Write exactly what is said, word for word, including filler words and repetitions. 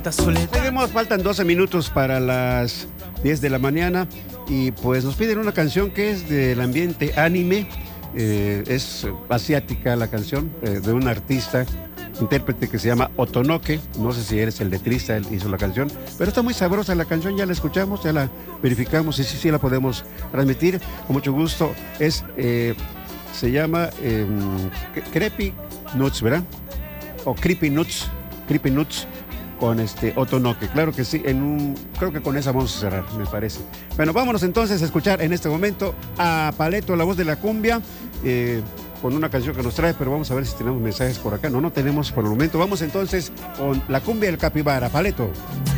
tanta soledad. Seguimos, faltan doce minutos para las diez de la mañana y pues nos piden una canción que es del ambiente anime, eh, es asiática la canción, eh, de un artista, intérprete que se llama Otonoke, no sé si eres el letrista, él hizo la canción, pero está muy sabrosa la canción, ya la escuchamos, ya la verificamos y sí, sí la podemos transmitir con mucho gusto. Es, eh, se llama eh, Creepy Nuts, ¿verdad? O Creepy Nuts, Creepy Nuts con este Otonoke, claro que sí, en un, creo que con esa vamos a cerrar, me parece. Bueno, vámonos entonces a escuchar en este momento a Paleto, la voz de la cumbia, eh, con una canción que nos trae, pero vamos a ver si tenemos mensajes por acá. No, no tenemos por el momento. Vamos entonces con la cumbia del capibara, Paleto.